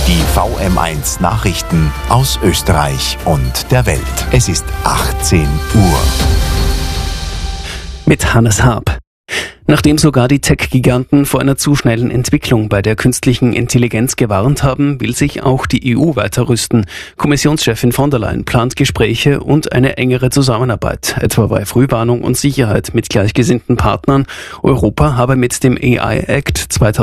Die VM1 Nachrichten aus Österreich und der Welt. Es ist 18 Uhr. Mit Hannes Haab. Nachdem sogar die Tech-Giganten vor einer zu schnellen Entwicklung bei der künstlichen Intelligenz gewarnt haben, will sich auch die EU weiter rüsten. Kommissionschefin von der Leyen plant Gespräche und eine engere Zusammenarbeit, etwa bei Frühwarnung und Sicherheit mit gleichgesinnten Partnern. Europa habe mit dem AI Act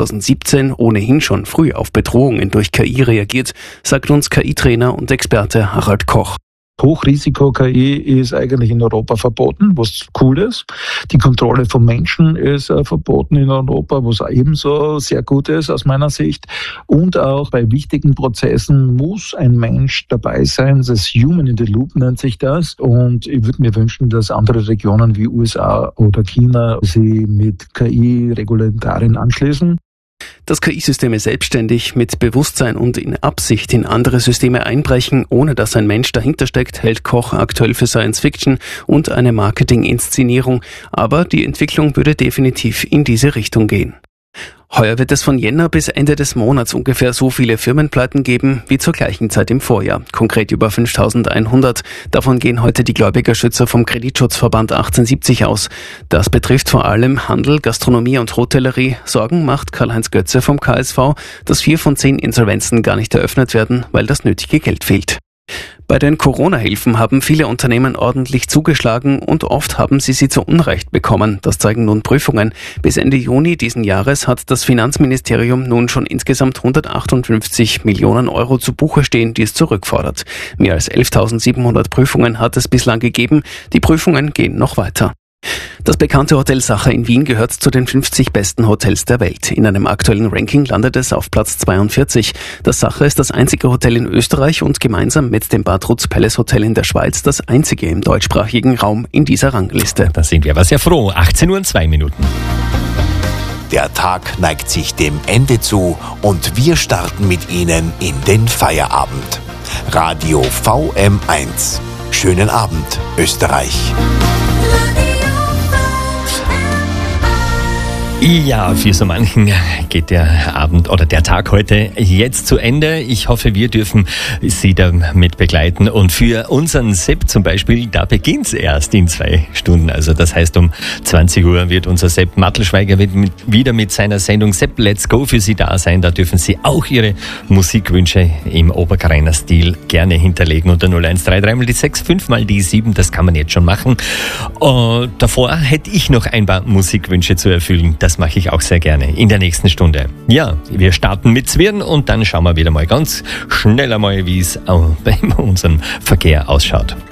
2017 ohnehin schon früh auf Bedrohungen durch KI reagiert, sagt uns KI-Trainer und Experte Harald Koch. Hochrisiko-KI ist eigentlich in Europa verboten, was cool ist. Die Kontrolle von Menschen ist verboten in Europa, was ebenso sehr gut ist aus meiner Sicht. Und auch bei wichtigen Prozessen muss ein Mensch dabei sein. Das Human in the Loop nennt sich das. Und ich würde mir wünschen, dass andere Regionen wie USA oder China sie mit KI-Regularien anschließen. Dass KI-Systeme selbstständig mit Bewusstsein und in Absicht in andere Systeme einbrechen, ohne dass ein Mensch dahinter steckt, hält Koch aktuell für Science Fiction und eine Marketing-Inszenierung. Aber die Entwicklung würde definitiv in diese Richtung gehen. Heuer wird es von Jänner bis Ende des Monats ungefähr so viele Firmenpleiten geben wie zur gleichen Zeit im Vorjahr. Konkret über 5.100. Davon gehen heute die Gläubigerschützer vom Kreditschutzverband 1870 aus. Das betrifft vor allem Handel, Gastronomie und Hotellerie. Sorgen macht Karl-Heinz Götze vom KSV, dass 4 von 10 Insolvenzen gar nicht eröffnet werden, weil das nötige Geld fehlt. Bei den Corona-Hilfen haben viele Unternehmen ordentlich zugeschlagen und oft haben sie zu Unrecht bekommen. Das zeigen nun Prüfungen. Bis Ende Juni diesen Jahres hat das Finanzministerium nun schon insgesamt 158 Millionen Euro zu Buche stehen, die es zurückfordert. Mehr als 11.700 Prüfungen hat es bislang gegeben. Die Prüfungen gehen noch weiter. Das bekannte Hotel Sacher in Wien gehört zu den 50 besten Hotels der Welt. In einem aktuellen Ranking landet es auf Platz 42. Das Sacher ist das einzige Hotel in Österreich und gemeinsam mit dem Bad Rutz Palace Hotel in der Schweiz das einzige im deutschsprachigen Raum in dieser Rangliste. Da sind wir aber sehr froh. 18 Uhr und 2 Minuten. Der Tag neigt sich dem Ende zu und wir starten mit Ihnen in den Feierabend. Radio VM1. Schönen Abend, Österreich. Ja, für so manchen geht der Abend oder der Tag heute jetzt zu Ende. Ich hoffe, wir dürfen Sie damit begleiten. Und für unseren Sepp zum Beispiel, da beginnt's erst in 2 Stunden. Also das heißt, um 20 Uhr wird unser Sepp Mattelschweiger wieder mit seiner Sendung Sepp Let's Go für Sie da sein. Da dürfen Sie auch Ihre Musikwünsche im Oberkreiner Stil gerne hinterlegen unter 0133 mal die 6, 5 mal die 7. Das kann man jetzt schon machen. Davor hätte ich noch ein paar Musikwünsche zu erfüllen. Das mache ich auch sehr gerne in der nächsten Stunde. Ja, wir starten mit Zwirn und dann schauen wir wieder mal ganz schnell einmal, wie es bei unserem Verkehr ausschaut.